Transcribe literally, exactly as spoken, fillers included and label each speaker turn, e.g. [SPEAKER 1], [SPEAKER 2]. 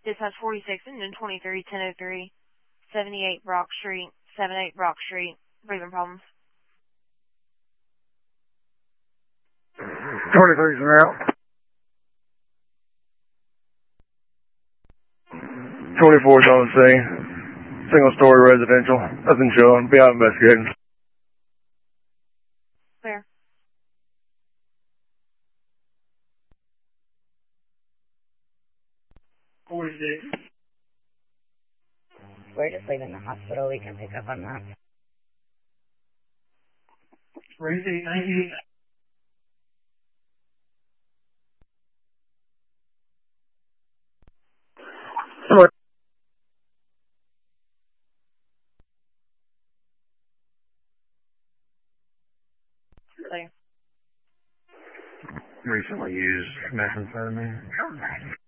[SPEAKER 1] Dispatch forty-six, engine twenty-three, ten oh three, seventy-eight Brock Street, seventy-eight Brock Street, breathing problems.
[SPEAKER 2] twenty-three's an out. twenty-four's on the scene. Single story residential. Nothing showing. Be out investigating.
[SPEAKER 1] Clear.
[SPEAKER 2] forty-six.
[SPEAKER 3] We're just leaving the hospital. We can pick up on that.
[SPEAKER 2] forty-six, thank you.
[SPEAKER 1] Clear.
[SPEAKER 2] Recently used methamphetamine.